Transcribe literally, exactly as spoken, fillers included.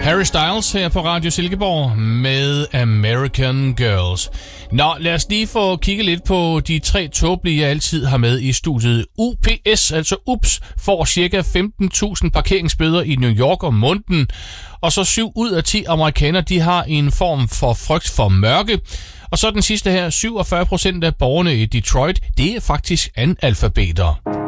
Harry Styles her på Radio Silkeborg med American Girls. Nå, lad os lige få kigge lidt på de tre tåbelige, jeg altid har med i studiet. U P S, altså U P S, får ca. femten tusind parkeringsbøder i New York om måneden. Og så syv ud af ti amerikanere, de har en form for frygt for mørke. Og så den sidste her, syvogfyrre procent af borgerne i Detroit, det er faktisk analfabeter.